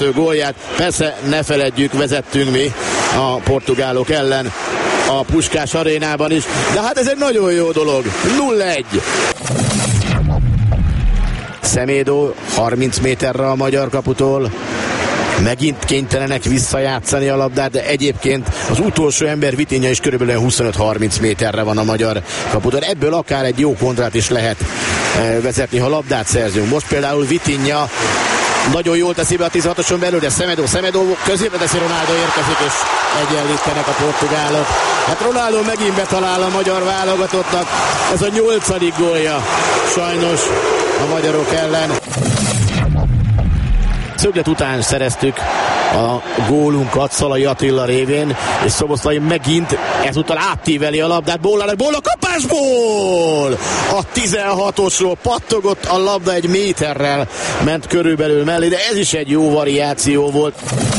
gólját. Persze ne feledjük, vezettünk mi a portugálok ellen a Puskás arénában is, de hát ez egy nagyon jó dolog. 0-1. Semedo 30 méterre a magyar kaputól. Megint kénytelenek visszajátszani a labdát, de egyébként az utolsó ember, Vitinha, is körülbelül 25-30 méterre van a magyar kaputól. Ebből akár egy jó kontrát is lehet vezetni, ha labdát szerzünk. Most például Vitinha nagyon jól teszi be a 16-oson belül, de Semedo középre teszi, Ronaldo érkezik, és egyenlítenek a portugálok. Hát Ronaldo megint betalál a magyar válogatottnak. Ez a 8. gólja sajnos a magyarok ellen. Szöglet után szereztük a gólunkat Szalai Attila révén, és Szoboszlai megint ezúttal áttíveli a labdát Bólának, kapásból! A 16-osról pattogott a labda, egy méterrel ment körülbelül mellé, de ez is egy jó variáció volt.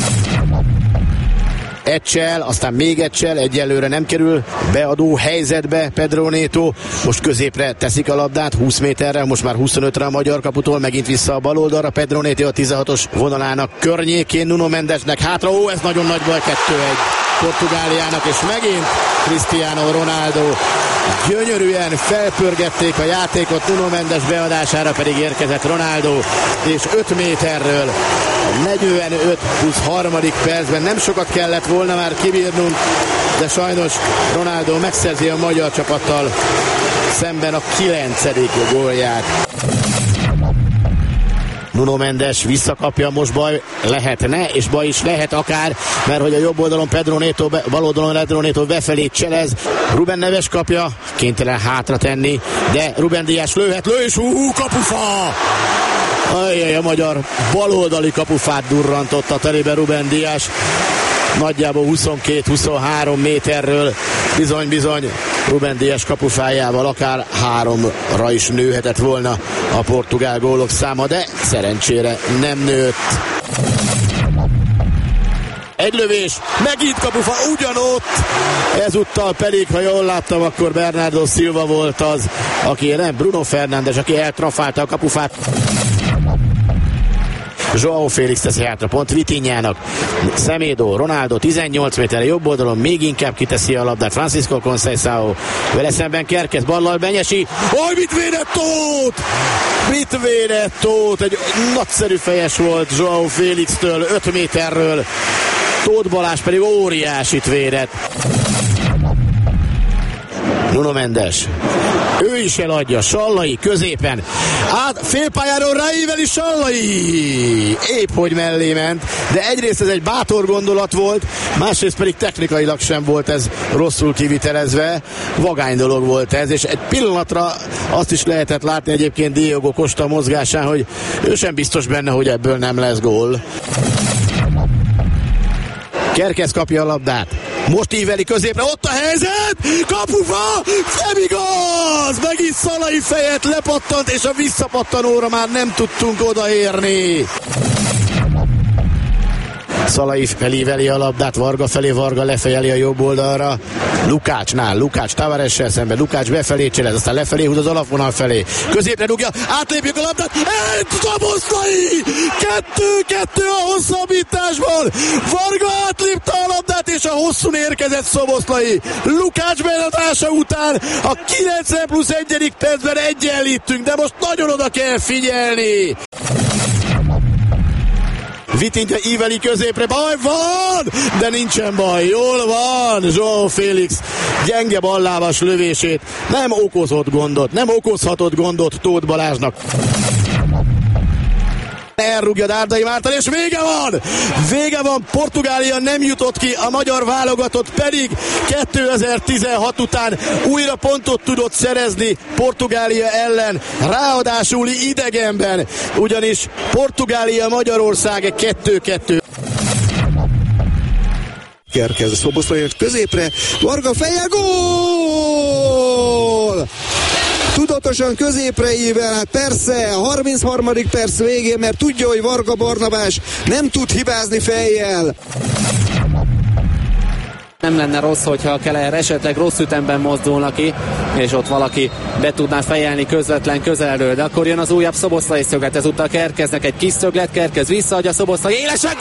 Egy csel, aztán még egy csel, egyelőre nem kerül beadó helyzetbe Pedro Neto. Most középre teszik a labdát, 20 méterre, most már 25-re a magyar kaputól, megint vissza a bal oldalra. Pedro Neto a 16-os vonalának környékén, Nuno Mendesnek hátra, ez nagyon nagy baj, 2-1 Portugáliának, és megint Cristiano Ronaldo. Gyönyörűen felpörgették a játékot, Nuno Mendes beadására pedig érkezett Ronaldo, és 5 méterről 45+3. percben nem sokat kellett volna már kibírnunk, de sajnos Ronaldo megszerzi a magyar csapattal szemben a 9. gólját. Nuno Mendes visszakapja, most baj lehetne, és baj is lehet akár, mert hogy a jobb oldalon Pedro Neto, bal oldalon Pedro Neto befelé cselez. Ruben Neves kapja, kénytelen hátra tenni, de Ruben Díaz lőhet, és kapufa! Ajjaj, a magyar baloldali kapufát durrantotta telébe Ruben Díaz. Nagyjából 22-23 méterről bizony Ruben Díaz kapufájával akár 3-ra is nőhetett volna a portugál gólok száma, de szerencsére nem nőtt. Egy lövés, megint kapufa, ugyanott, ezúttal pedig, ha jól láttam, akkor Bernardo Silva volt az, aki nem, Bruno Fernandes, aki eltrafálta a kapufát. João Félix teszi hátra pont Vitinhának. Semedo, Ronaldo 18 méterre jobb oldalon, még inkább kiteszi a labdát Francisco Conceição. Vele szemben Kerkez, ballal Benyesi. Mit védett Tóth? Egy nagyszerű fejes volt João Félixtől 5 méterről. Tóth Balázs pedig óriásit védett. Nuno Mendes. Ő is eladja, Sallai középen. Félpályáról ráíveli Sallai. Épp hogy mellé ment, de egyrészt ez egy bátor gondolat volt, másrészt pedig technikailag sem volt ez rosszul kivitelezve. Vagány dolog volt ez, és egy pillanatra azt is lehetett látni egyébként Diogo Costa mozgásán, hogy ő sem biztos benne, hogy ebből nem lesz gól. Kerkez kapja a labdát. Most íveli középre, ott a helyzet! Kapufa! Nem igaz! Megint Szalai fejet lepattant, és a visszapattanóra már nem tudtunk odaérni. Szalai felíveli a labdát, Varga felé, Varga lefejeli a jobb oldalra. Lukács Tavaressel szemben, Lukács befelé cselez, aztán lefelé húz az alapvonal felé. Középre dugja, átlépjük a labdát, Szoboszlai! 2-2 a hosszabbításból! Varga átlépte a labdát, és a hosszún érkezett Szoboszlai. Lukács beadása után a 90+1. percben egyenlítünk, de most nagyon oda kell figyelni. Vitinha íveli középre, baj van, de nincsen baj, jól van, João Félix gyenge ballábas lövését nem okozhatott gondot Tóth Balázsnak. Elrúgja Dárdai Márton, és vége van, Portugália nem jutott ki, a magyar válogatott pedig 2016 után újra pontot tudott szerezni Portugália ellen, ráadásul idegenben, ugyanis Portugália-Magyarország 2-2. Kerkez Szoboszlai középre, Varga feje, gól! Tudatosan középre ível, hát persze, a 33. perc végén, mert tudja, hogy Varga Barnabás nem tud hibázni fejjel. Nem lenne rossz, hogyha a Keller esetleg rossz ütemben mozdulna ki, és ott valaki be tudná fejelni közvetlen közelről, de akkor jön az újabb Szoboszlai szöglet, ezúttal Kerkeznek egy kis szöglet, Kerkez visszaadja Szoboszlai, élesen